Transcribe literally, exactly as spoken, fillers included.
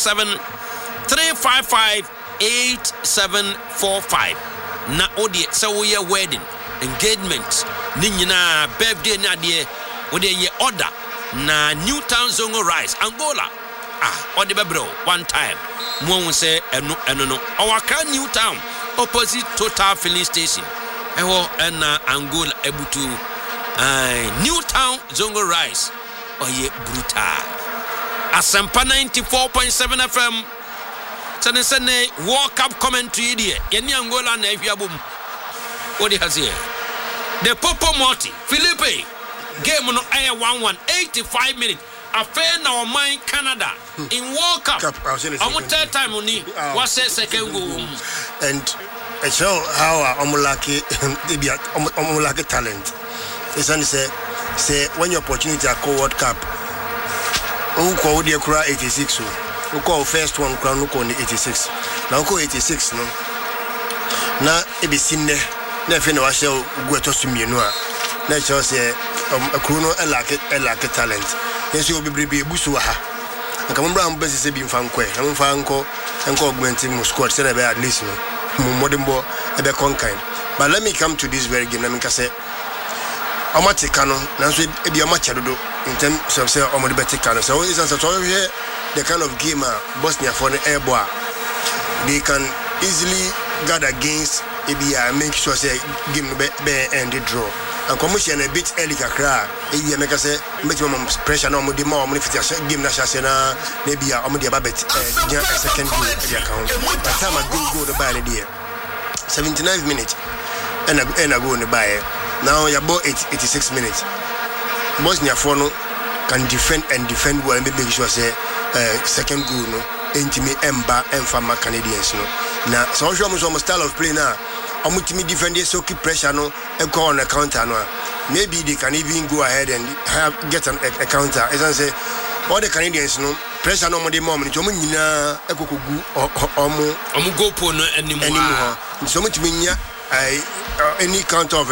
seven three five five eight seven four five. Na odi se wo ye wedding, engagement, ni nyina birthday na de wo de ye order na Newtown Zongo Rice Angola. Ah, odi bebro one time. Mo won say eno eno no. Awaka Newtown opposite Total Filling Station. Ewo na Angola ebutu. Ah, Newtown Zongo Rice. Oye brutal. Asempa ninety-four point seven F M. Sene sene World Cup commentary there. Yeni Angola na efiabum. What do you have here? The Popo Morty, Philippe. Game no air one one, eighty-five minutes. Affair now mine Canada in World Cup. I'm third time on it. What's the second goal? And I show how Omulaki Omulaki talent. It's only say say when your opportunity at World Cup. Who called the Kura eighty-six? Who called first one crown who called eighty-six? Now call eighty-six no. Now it be seen there. Never know I shall go to Suminoa. Nature say a chrono a lack a lack of talent. Yes, you will be Busuaha. And come on, Bessie being Fanque, and Fanco, and augmenting squad, said at least no modern boy, a bit conkind. But let me come to this very game. Let me say, Amaticano, Nancy, be a match in terms of say, Omodeticano. So it's a here the kind of game Bosnia for the airboy. They can easily guard against if you make sure say game be and the draw. And commission a bit early kakra if you make us say maximum pressure no more the more money for game na chance na maybe a omodi ababet a second goal at the account by time I go go the buy the there seventy-nine minutes and I and I go on the buy now you about eighty-six minutes Bosnia for no can defend and defend well and make sure say second goal no intimi emba emfama Canadians no na so show me some style of play now I'm going to defend this, so keep pressure no, and go on a counter no. Maybe they can even go ahead and have get an, a, a counter. As I say, all the Canadians no pressure no more the moment. You mean na ekuku or or mo. I'm go for no anymore. Anymore. So much mean ya. I any counter of